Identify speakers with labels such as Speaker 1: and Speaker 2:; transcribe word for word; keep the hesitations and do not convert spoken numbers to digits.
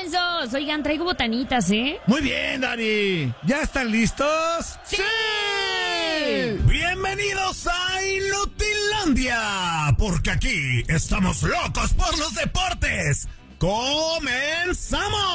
Speaker 1: mensos. Oigan, traigo botanitas, ¿eh?
Speaker 2: Muy bien, Dani. ¿Ya están listos?
Speaker 1: ¡Sí!
Speaker 2: Bienvenidos a Inutilandia, porque aquí estamos locos por los deportes. ¡Comenzamos!